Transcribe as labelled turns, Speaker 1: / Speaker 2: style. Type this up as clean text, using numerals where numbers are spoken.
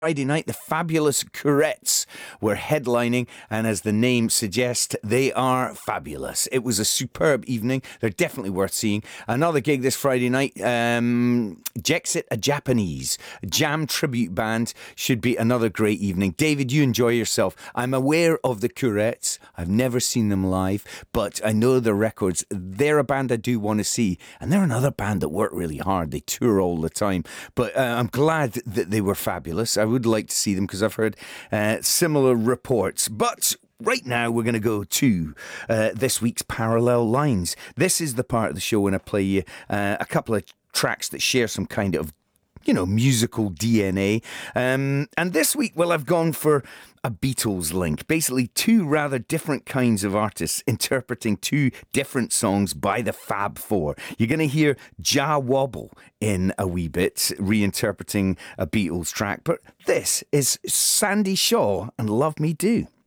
Speaker 1: Friday night, the fabulous Courettes were headlining, and as the name suggests, they are fabulous. It was a superb evening. They're definitely worth seeing. Another gig this Friday night, Jexit, a Japanese jam tribute band, should be another great evening. David, you enjoy yourself. I'm aware of the Courettes. I've never seen them live, but I know their records. They're a band I do want to see, and they're another band that work really hard. They tour all the time, but I'm glad that they were fabulous. I would like to see them because I've heard similar reports. But right now we're going to go to this week's Parallel Lines. This is the part of the show when I play you a couple of tracks that share some kind of, musical DNA. And this week, well, I've gone for a Beatles link. Basically, two rather different kinds of artists interpreting two different songs by the Fab Four. You're going to hear Jah Wobble in a wee bit, reinterpreting a Beatles track. But this is Sandy Shaw and Love Me Do.